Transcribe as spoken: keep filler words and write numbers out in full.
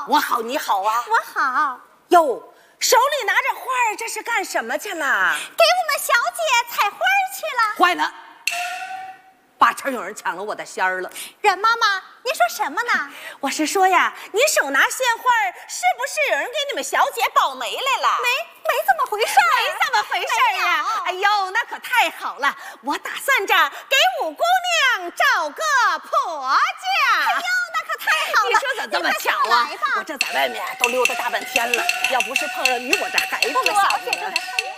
我好，你好啊。 我好。 哟，手里拿着花儿，这是干什么去了？ 给我们小姐采花去了。 坏了，八成有人抢了我的仙儿了。 阮妈妈，您说什么呢？ 我是说呀，你手拿鲜花儿，是不是有人给你们小姐保媒来了？ 没，没这么回事儿， 没这么回事儿呀。哎呦，那可太好了，我打算着给五姑娘找个婆家。 哎呦，那可太好了！ 你说怎么这么巧啊？我这在外面都溜达大半天了，要不是碰上你，我这还不小呢。